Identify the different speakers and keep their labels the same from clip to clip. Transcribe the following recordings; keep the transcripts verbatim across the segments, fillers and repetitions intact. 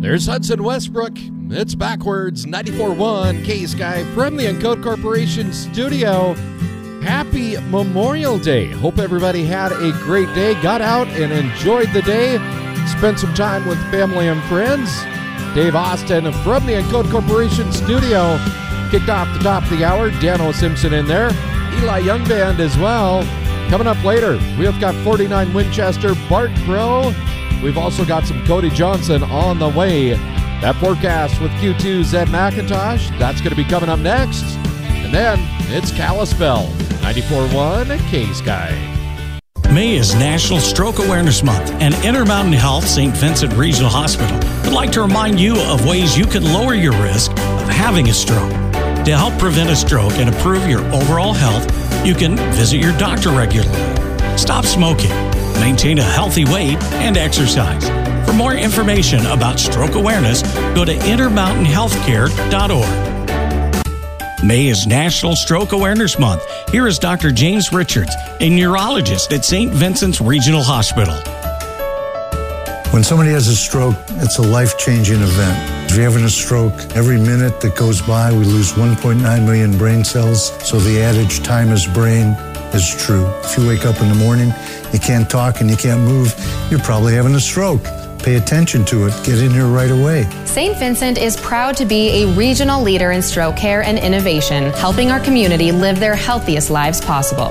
Speaker 1: There's Hudson Westbrook. It's backwards. ninety-four point one K-Sky from the Encode Corporation studio. Happy Memorial Day. Hope everybody had a great day, got out and enjoyed the day, spent some time with family and friends. Dave Austin from the Encode Corporation studio kicked off the top of the hour. Dano Simpson in there. Eli Young Band as well. Coming up later, we've got forty-nine Winchester, Bart Crow. We've also got some Cody Johnson on the way. That forecast with Q two's Ed McIntosh, that's going to be coming up next. And then it's Kalispell, ninety-four point one K-Sky.
Speaker 2: May is National Stroke Awareness Month, and Intermountain Health Saint Vincent Regional Hospital would like to remind you of ways you can lower your risk of having a stroke. To help prevent a stroke and improve your overall health, you can visit your doctor regularly, stop smoking, maintain a healthy weight, and exercise. For more information about stroke awareness, go to intermountain healthcare dot org. May is National Stroke Awareness Month. Here is Doctor James Richards, a neurologist at Saint Vincent's Regional Hospital.
Speaker 3: When somebody has a stroke, it's a life-changing event. If you're having a stroke, every minute that goes by, we lose one point nine million brain cells. So the adage, time is brain, is true. If you wake up in the morning, you can't talk and you can't move, you're probably having a stroke. Pay attention to it. Get in here right away.
Speaker 4: Saint Vincent is proud to be a regional leader in stroke care and innovation, helping our community live their healthiest lives possible.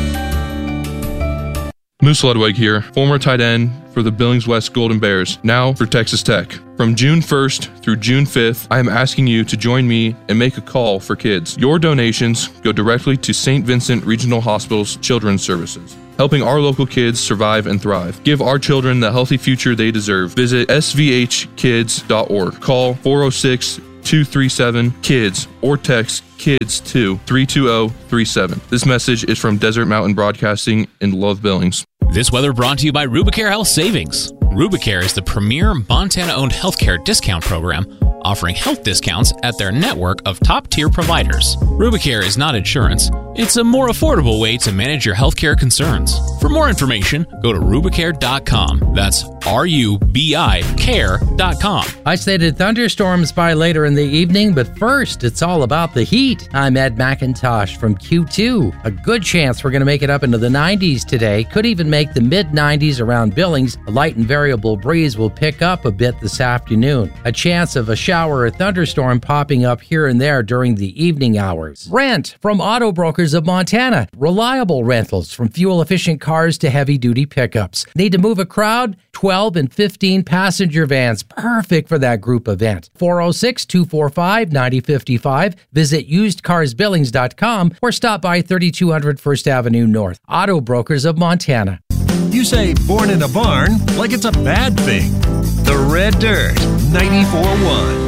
Speaker 5: Moose Ludwig here, former tight end for the Billings West Golden Bears, now for Texas Tech. From June first through June fifth, I am asking you to join me and make a call for kids. Your donations go directly to Saint Vincent Regional Hospital's Children's Services, helping our local kids survive and thrive. Give our children the healthy future they deserve. Visit S V H kids dot org. Call four oh six, two three seven, KIDS or text KIDS to three two zero three seven. This message is from Desert Mountain Broadcasting in Love Billings.
Speaker 6: This weather brought to you by Rubicare Health Savings. Rubicare is the premier Montana-owned healthcare discount program, offering health discounts at their network of top-tier providers. Rubicare is not insurance. It's a more affordable way to manage your healthcare concerns. For more information, go to rubicare dot com. That's R U B I care dot com.
Speaker 7: Isolated thunderstorms by later in the evening, but first, it's all about the heat. I'm Ed McIntosh from Q two. A good chance we're going to make it up into the nineties today. Could even make the mid nineties around Billings. A light and variable breeze will pick up a bit this afternoon. A chance of a shower or thunderstorm popping up here and there during the evening hours. Rent from Auto Brokers of Montana. Reliable rentals from fuel-efficient cars to heavy-duty pickups. Need to move a crowd? twelve and fifteen passenger vans. Perfect for that group event. four oh six, two four five, nine oh five five. Visit used cars billings dot com or stop by thirty-two hundred First Avenue North. Auto Brokers of Montana.
Speaker 8: You say born in a barn like it's a bad thing. The Red Dirt, ninety-four point one.